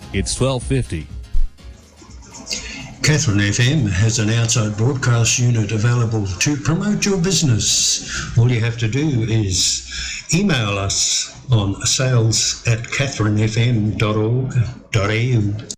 It's 1250. Catherine FM has an outside broadcast unit available to promote your business. All you have to do is email us on sales@catherinefm.org.au.